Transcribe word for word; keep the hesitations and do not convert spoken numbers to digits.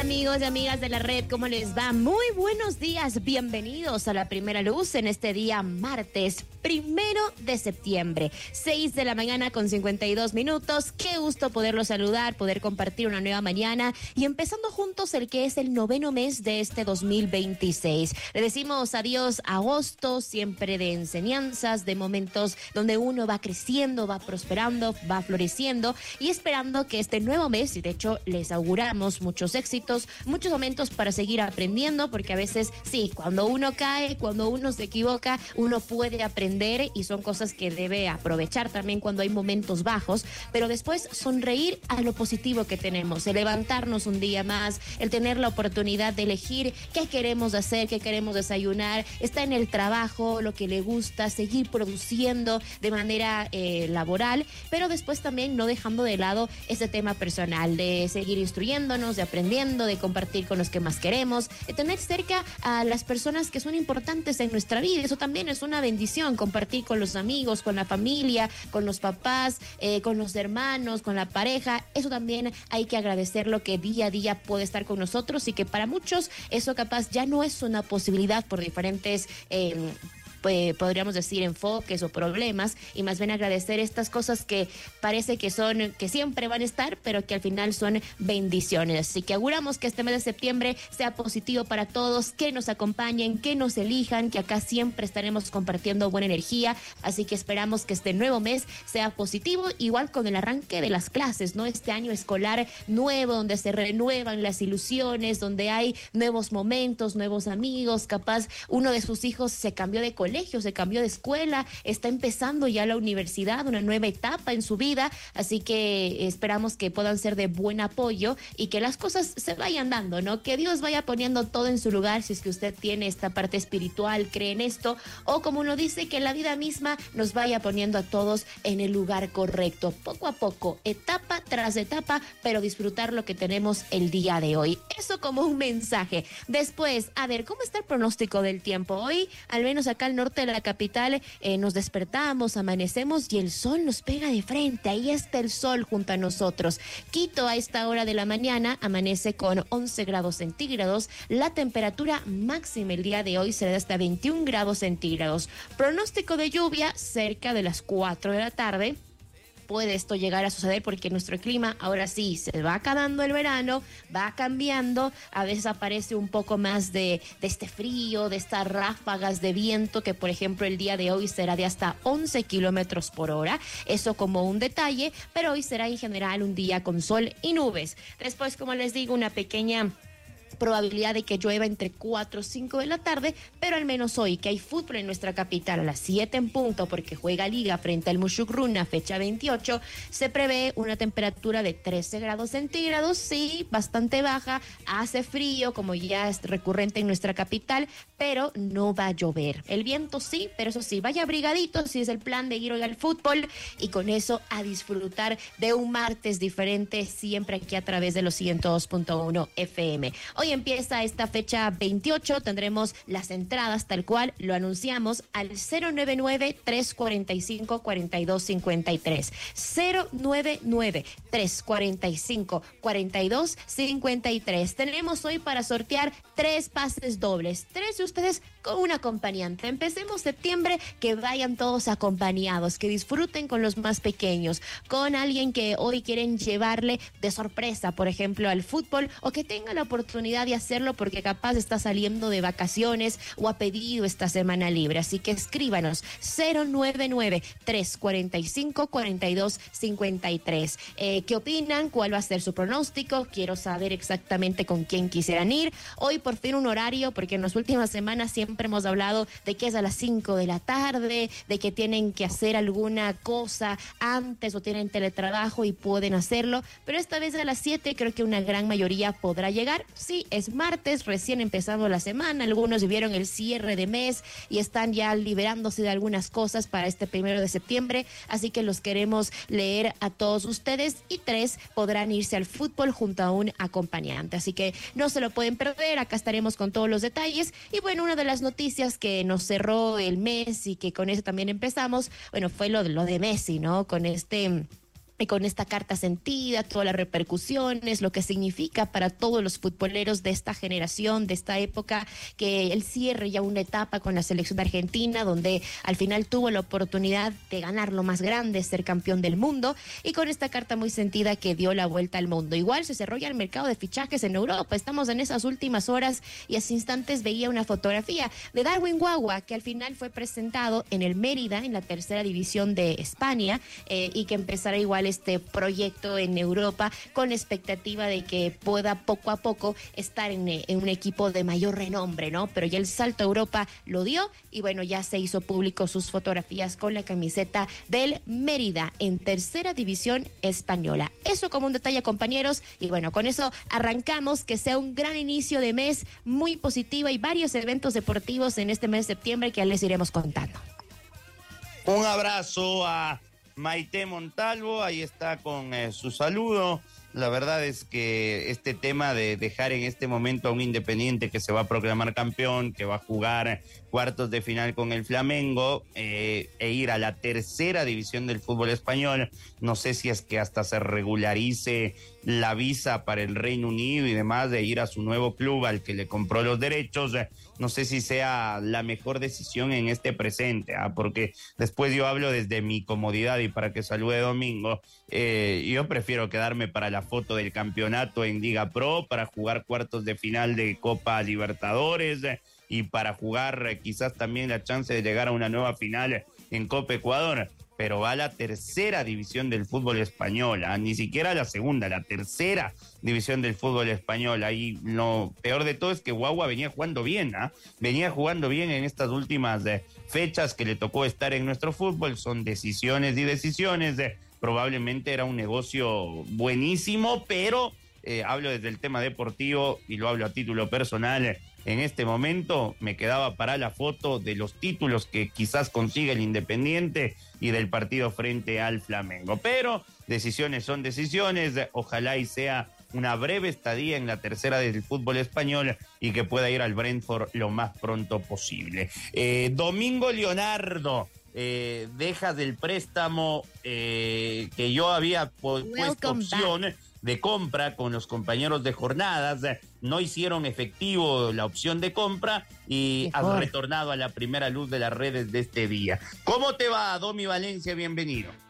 amigos y amigas de la red, ¿cómo les va? Muy buenos días, bienvenidos a La Primera Luz en este día martes, primero de septiembre, seis de la mañana con cincuenta y dos minutos. Qué gusto poderlos saludar, poder compartir una nueva mañana y empezando juntos el que es el noveno mes de este dos mil veintiséis. Le decimos adiós a agosto, siempre de enseñanzas, de momentos donde uno va creciendo, va prosperando, va floreciendo y esperando que este nuevo mes, y de hecho les auguramos muchos éxitos, muchos momentos para seguir aprendiendo, porque a veces sí, cuando uno cae, cuando uno se equivoca, uno puede aprender y son cosas que debe aprovechar también cuando hay momentos bajos, pero después sonreír a lo positivo que tenemos, el levantarnos un día más, el tener la oportunidad de elegir qué queremos hacer, qué queremos desayunar, está en el trabajo, lo que le gusta, seguir produciendo de manera eh, laboral, pero después también no dejando de lado ese tema personal, de seguir instruyéndonos, de aprendiendo, de compartir con los que más queremos, de tener cerca a las personas que son importantes en nuestra vida. Eso también es una bendición, compartir con los amigos, con la familia, con los papás, eh, con los hermanos, con la pareja. Eso también hay que agradecerlo, que día a día puede estar con nosotros y que para muchos eso capaz ya no es una posibilidad por diferentes eh, pues, podríamos decir enfoques o problemas, y más bien agradecer estas cosas que parece que son, que siempre van a estar, pero que al final son bendiciones. Así que auguramos que este mes de septiembre sea positivo para todos, que nos acompañen, que nos elijan, que acá siempre estaremos compartiendo buena energía. Así que esperamos que este nuevo mes sea positivo, igual con el arranque de las clases, ¿no? Este año escolar nuevo, donde se renuevan las ilusiones, donde hay nuevos momentos, nuevos amigos. Capaz uno de sus hijos se cambió de colegio, se cambió de escuela, está empezando ya la universidad, una nueva etapa en su vida, así que esperamos que puedan ser de buen apoyo y que las cosas se vayan dando, ¿no? Que Dios vaya poniendo todo en su lugar, si es que usted tiene esta parte espiritual, cree en esto, o como uno dice, que la vida misma nos vaya poniendo a todos en el lugar correcto, poco a poco, etapa tras etapa, pero disfrutar lo que tenemos el día de hoy. Eso como un mensaje. Después, a ver, ¿cómo está el pronóstico del tiempo? Hoy, al menos acá al norte de la capital, eh, nos despertamos, amanecemos y el sol nos pega de frente. Ahí está el sol junto a nosotros. Quito a esta hora de la mañana amanece con once grados centígrados. La temperatura máxima el día de hoy será de hasta veintiún grados centígrados. Pronóstico de lluvia cerca de las cuatro de la tarde. Puede esto llegar a suceder porque nuestro clima ahora sí se va acabando el verano, va cambiando, a veces aparece un poco más de, de este frío, de estas ráfagas de viento que por ejemplo el día de hoy será de hasta once kilómetros por hora, eso como un detalle, pero hoy será en general un día con sol y nubes. Después, como les digo, una pequeña probabilidad de que llueva entre cuatro o cinco de la tarde, pero al menos hoy que hay fútbol en nuestra capital a las siete en punto, porque juega Liga frente al Mushurruna, fecha veintiocho, se prevé una temperatura de trece grados centígrados, sí, bastante baja, hace frío como ya es recurrente en nuestra capital, pero no va a llover. El viento sí, pero eso sí, vaya abrigadito si es el plan de ir hoy al fútbol, y con eso a disfrutar de un martes diferente, siempre aquí a través de los ciento dos punto uno F M. Hoy empieza esta fecha veintiocho, tendremos las entradas tal cual lo anunciamos al cero nueve nueve, tres cuatro cinco, cuatro dos cinco tres, cero nueve nueve, tres cuatro cinco, cuatro dos cinco tres. Tenemos hoy para sortear tres pases dobles, tres de ustedes con un acompañante. Empecemos septiembre, que vayan todos acompañados, que disfruten con los más pequeños, con alguien que hoy quieren llevarle de sorpresa, por ejemplo, al fútbol, o que tenga la oportunidad de hacerlo porque capaz está saliendo de vacaciones o ha pedido esta semana libre. Así que escríbanos cero nueve nueve, tres cuatro cinco, cuatro dos cinco tres. Eh, ¿Qué opinan? ¿Cuál va a ser su pronóstico? Quiero saber exactamente con quién quisieran ir. Hoy por fin un horario, porque en las últimas semanas siempre hemos hablado de que es a las cinco de la tarde, de que tienen que hacer alguna cosa antes o tienen teletrabajo y pueden hacerlo, pero esta vez a las siete creo que una gran mayoría podrá llegar. Sí, es martes, recién empezando la semana, algunos vivieron el cierre de mes y están ya liberándose de algunas cosas para este primero de septiembre, así que los queremos leer a todos ustedes, y tres podrán irse al fútbol junto a un acompañante, así que no se lo pueden perder. Acá estaremos con todos los detalles. Y bueno, una de las noticias que nos cerró el mes y que con eso también empezamos, bueno, fue lo, lo de Messi, ¿no? Con este Y con esta carta sentida, todas las repercusiones, lo que significa para todos los futboleros de esta generación, de esta época, que él cierre ya una etapa con la selección argentina, donde al final tuvo la oportunidad de ganar lo más grande, ser campeón del mundo, y con esta carta muy sentida que dio la vuelta al mundo. Igual se cerró ya el mercado de fichajes en Europa, estamos en esas últimas horas y hace instantes veía una fotografía de Darwin Guagua, que al final fue presentado en el Mérida, en la tercera división de España, eh, y que empezará igual este proyecto en Europa con expectativa de que pueda poco a poco estar en, en un equipo de mayor renombre, ¿no? Pero ya el salto a Europa lo dio y bueno, ya se hizo público sus fotografías con la camiseta del Mérida en tercera división española. Eso como un detalle, compañeros, y bueno, con eso arrancamos, que sea un gran inicio de mes, muy positivo, y varios eventos deportivos en este mes de septiembre que ya les iremos contando. Un abrazo a Maite Montalvo, ahí está con eh, su saludo. La verdad es que este tema de dejar en este momento a un Independiente que se va a proclamar campeón, que va a jugar cuartos de final con el Flamengo, eh, e ir a la tercera división del fútbol español, no sé si es que hasta se regularice la visa para el Reino Unido y demás, de ir a su nuevo club al que le compró los derechos, no sé si sea la mejor decisión en este presente, ¿ah? Porque después yo hablo desde mi comodidad y para que salude Domingo, eh, yo prefiero quedarme para la foto del campeonato en Liga Pro, para jugar cuartos de final de Copa Libertadores, eh, y para jugar eh, quizás también la chance de llegar a una nueva final en Copa Ecuador. Pero va a la tercera división del fútbol español, ¿eh? Ni siquiera la segunda, la tercera división del fútbol español. Ahí lo peor de todo es que Guagua venía jugando bien, ¿eh? venía jugando bien en estas últimas eh, fechas que le tocó estar en nuestro fútbol. Son decisiones y decisiones, eh. probablemente era un negocio buenísimo, pero eh, hablo desde el tema deportivo y lo hablo a título personal. eh. En este momento me quedaba para la foto de los títulos que quizás consiga el Independiente y del partido frente al Flamengo. Pero decisiones son decisiones. Ojalá y sea una breve estadía en la tercera del fútbol español y que pueda ir al Brentford lo más pronto posible. Eh, Domingo Leonardo, eh, deja del préstamo eh, que yo había pu- puesto opción back. de compra con los compañeros de jornadas, no hicieron efectivo la opción de compra y has retornado a la primera luz de las redes de este día. ¿Cómo te va, Domi Valencia? Bienvenido.